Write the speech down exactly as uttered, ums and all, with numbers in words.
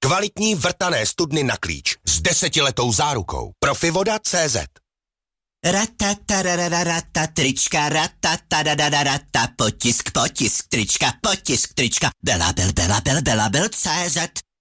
Kvalitní vrtané studny na klíč s desetiletou zárukou. Profivoda tečka cé zet. Ratatarararata, trička, ratatarararata, potisk, potisk, trička, potisk, trička, Bela, bel, bela, bel, bela, bel, cé zet.